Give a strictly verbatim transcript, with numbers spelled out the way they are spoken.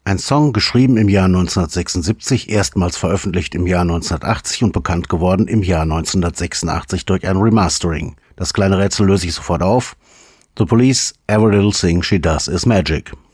Ein Song, geschrieben im Jahr neunzehnhundertsechsundsiebzig, erstmals veröffentlicht im Jahr neunzehnhundertachtzig und bekannt geworden im Jahr neunzehnhundertsechsundachtzig durch ein Remastering. Das kleine Rätsel löse ich sofort auf. The Police, Every Little Thing She Does Is Magic.